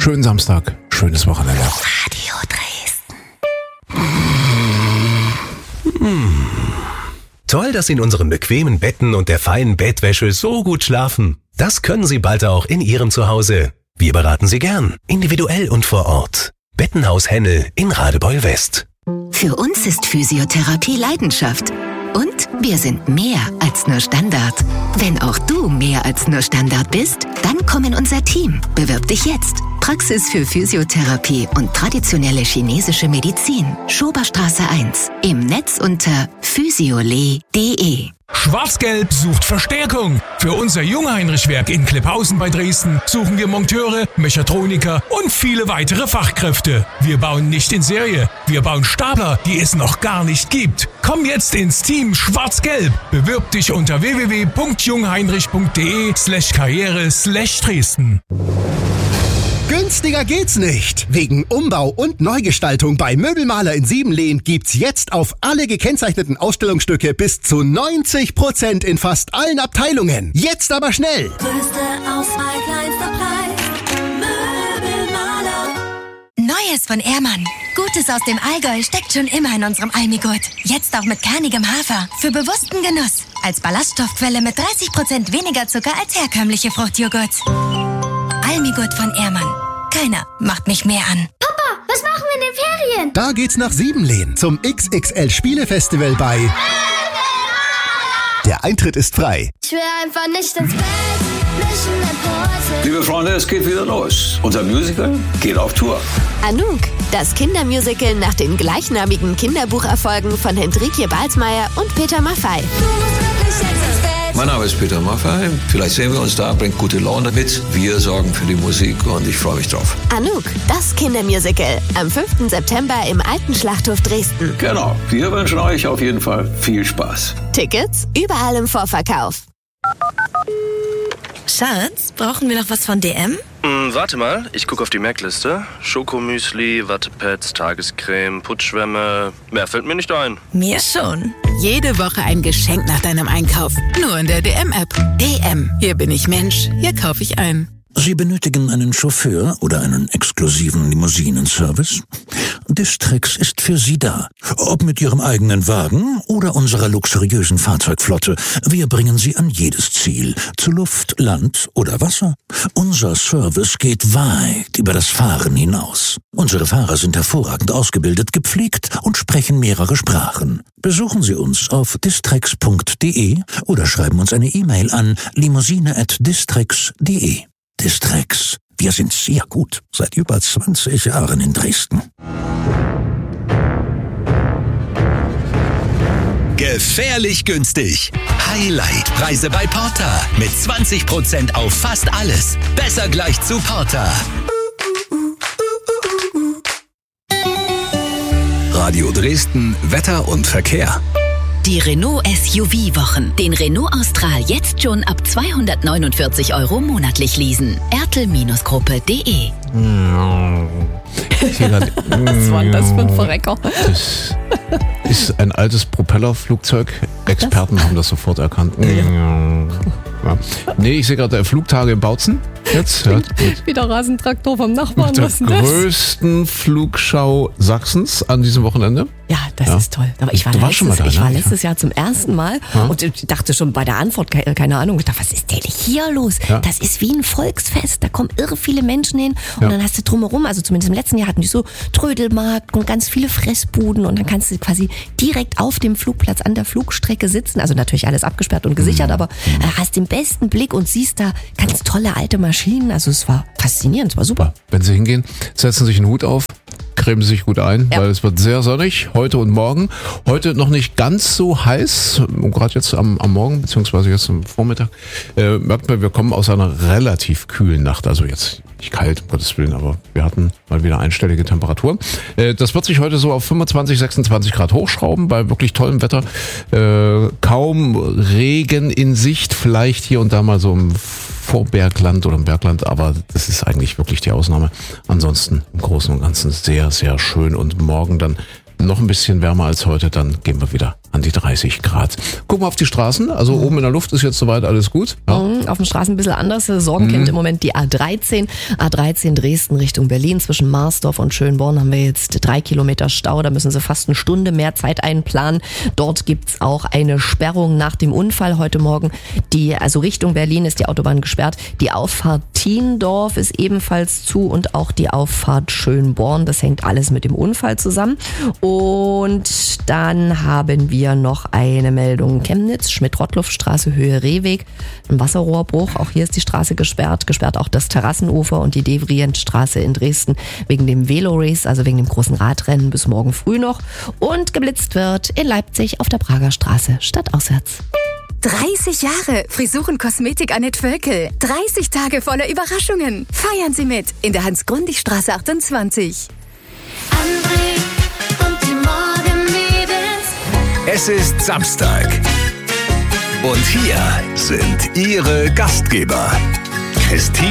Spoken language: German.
Schönen Samstag, schönes Wochenende. Radio Dresden. Toll, dass Sie in unseren bequemen Betten und der feinen Bettwäsche so gut schlafen. Das können Sie bald auch in Ihrem Zuhause. Wir beraten Sie gern, individuell und vor Ort. Bettenhaus Hennel in Radebeul West. Für uns ist Physiotherapie Leidenschaft. Und wir sind mehr als nur Standard. Wenn auch du mehr als nur Standard bist, dann komm in unser Team. Bewirb dich jetzt. Praxis für Physiotherapie und traditionelle chinesische Medizin. Schoberstraße 1. Im Netz unter physiole.de. Schwarz-Gelb sucht Verstärkung. Für unser Jungheinrich-Werk in Klipphausen bei Dresden suchen wir Monteure, Mechatroniker und viele weitere Fachkräfte. Wir bauen nicht in Serie. Wir bauen Stapler, die es noch gar nicht gibt. Komm jetzt ins Team Schwarz-Gelb. Bewirb dich unter www.jungheinrich.de/karriere/Dresden. Günstiger geht's nicht. Wegen Umbau und Neugestaltung bei Möbelmaler in Siebenlehn gibt's jetzt auf alle gekennzeichneten Ausstellungsstücke bis zu 90% in fast allen Abteilungen. Jetzt aber schnell! Größte Auswahl, kleinster Preis. Möbelmaler. Neues von Ehrmann. Gutes aus dem Allgäu steckt schon immer in unserem Almigurt. Jetzt auch mit kernigem Hafer. Für bewussten Genuss. Als Ballaststoffquelle mit 30% weniger Zucker als herkömmliche Fruchtjoghurts. Almigurt von Ehrmann. Keiner macht mich mehr an. Papa, was machen wir in den Ferien? Da geht's nach Siebenlehn zum XXL Spielefestival bei Der Eintritt ist frei. Ich will einfach nicht ins Bett, nicht in den Pose. Liebe Freunde, es geht wieder los. Unser Musical geht auf Tour. Anouk, das Kindermusical nach den gleichnamigen Kinderbucherfolgen von Hendrikje Balsmeier und Peter Maffay. Du musst wirklich jetzt ins Bett. Mein Name ist Peter Maffay. Vielleicht sehen wir uns da, bringt gute Laune mit. Wir sorgen für die Musik und ich freue mich drauf. Anouk, das Kindermusical. Am 5. September im Alten Schlachthof Dresden. Genau. Wir wünschen euch auf jeden Fall viel Spaß. Tickets überall im Vorverkauf. Schatz, brauchen wir noch was von DM? Warte mal, ich gucke auf die Merkliste. Schokomüsli, Wattepads, Tagescreme, Putzschwämme. Mehr fällt mir nicht ein. Mir schon. Jede Woche ein Geschenk nach deinem Einkauf. Nur in der DM-App. DM. Hier bin ich Mensch. Hier kaufe ich ein. Sie benötigen einen Chauffeur oder einen exklusiven Limousinenservice? Distrix ist für Sie da. Ob mit Ihrem eigenen Wagen oder unserer luxuriösen Fahrzeugflotte. Wir bringen Sie an jedes Ziel. Zu Luft, Land oder Wasser. Unser Service geht weit über das Fahren hinaus. Unsere Fahrer sind hervorragend ausgebildet, gepflegt und sprechen mehrere Sprachen. Besuchen Sie uns auf distrix.de oder schreiben uns eine E-Mail an limousine@distrix.de. Distrix. Wir sind sehr gut. Seit über 20 Jahren in Dresden. Gefährlich günstig. Highlight-Preise bei Porter. Mit 20% auf fast alles. Besser gleich zu Porter. Radio Dresden, Wetter und Verkehr. Die Renault SUV-Wochen. Den Renault Austral jetzt schon ab 249 € monatlich leasen. ertel-gruppe.de. Was war das für ein Verrecker? Das ist ein altes Propellerflugzeug. Experten haben das sofort erkannt. Ja. Nee, ich sehe gerade Flugtage in Bautzen. Jetzt, ja, wie der Rasentraktor vom Nachbarn. Mit der größten Flugschau Sachsens an diesem Wochenende. Ja, das ist toll. Aber ich war letztes Jahr zum ersten Mal und ich dachte schon bei der Antwort, keine Ahnung, ich dachte, was ist denn hier los? Ja. Das ist wie ein Volksfest, da kommen irre viele Menschen hin und dann hast du drumherum, also zumindest im letzten Jahr hatten die so Trödelmarkt und ganz viele Fressbuden und dann kannst du quasi direkt auf dem Flugplatz an der Flugstrecke sitzen, also natürlich alles abgesperrt und gesichert, aber hast den besten Blick und siehst da ganz tolle alte Maschinen, also es war faszinierend, es war super. Wenn Sie hingehen, setzen sich einen Hut auf, cremen Sie sich gut ein, weil es wird sehr sonnig, heute und morgen. Heute noch nicht ganz so heiß, gerade jetzt am Morgen, beziehungsweise jetzt am Vormittag, merkt man, wir kommen aus einer relativ kühlen Nacht, also jetzt nicht kalt, um Gottes Willen, aber wir hatten mal wieder einstellige Temperaturen. Das wird sich heute so auf 25, 26 Grad hochschrauben, bei wirklich tollem Wetter. Kaum Regen in Sicht, vielleicht hier und da mal so im Vorbergland oder im Bergland, aber das ist eigentlich wirklich die Ausnahme. Ansonsten im Großen und Ganzen sehr, sehr schön und morgen dann noch ein bisschen wärmer als heute, dann gehen wir wieder an die 30 Grad. Gucken wir auf die Straßen. Also oben in der Luft ist jetzt soweit alles gut. Ja. Auf den Straßen ein bisschen anders. Sorgenkind im Moment die A13. A13 Dresden Richtung Berlin. Zwischen Marsdorf und Schönborn haben wir jetzt 3 Kilometer Stau. Da müssen Sie fast eine Stunde mehr Zeit einplanen. Dort gibt's auch eine Sperrung nach dem Unfall heute Morgen. Also Richtung Berlin ist die Autobahn gesperrt. Die Auffahrt Tiendorf ist ebenfalls zu und auch die Auffahrt Schönborn. Das hängt alles mit dem Unfall zusammen. Und dann haben wir noch eine Meldung. Chemnitz, Schmidt-Rottluff-Straße, Höhe Rehweg. Ein Wasserrohrbruch. Auch hier ist die Straße gesperrt. Gesperrt auch das Terrassenufer und die Devrient-Straße in Dresden wegen dem Velo-Race, also wegen dem großen Radrennen bis morgen früh noch. Und geblitzt wird in Leipzig auf der Prager Straße stadtauswärts. 30 Jahre Frisuren Kosmetik Annette Völkel. 30 Tage voller Überraschungen. Feiern Sie mit in der Hans-Grundig-Straße 28. André und die Morgenmädels. Es ist Samstag. Und hier sind Ihre Gastgeber. Christine